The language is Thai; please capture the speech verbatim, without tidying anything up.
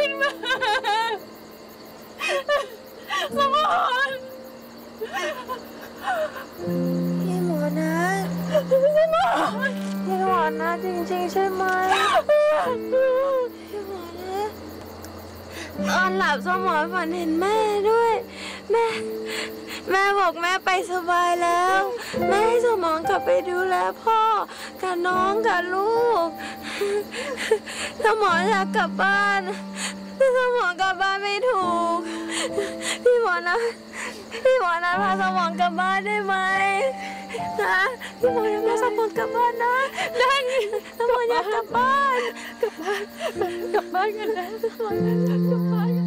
นมาสมรพี่หมอนะสมรพี่หมอนะจริงๆใช่ไหมพี่หมอนะตอนหลับสมรฝันเห็นแม่ด้วยแม่แม่บอกแม่ไปสบายแล้วแม่ให้สมรกลับไปดูแลพ่อกับน้องกับลูกสมรอยากกลับบ้านแต่สมรกลับบ้านไม่ถูกพี่หมอนะพี่หมอนะพาสมรกลับบ้านได้ไหมนะพี่หมอนะพาสมรกลับบ้านนะได้สมรอยากกลับบ้านกลับบ้านกลับบ้านกันนะ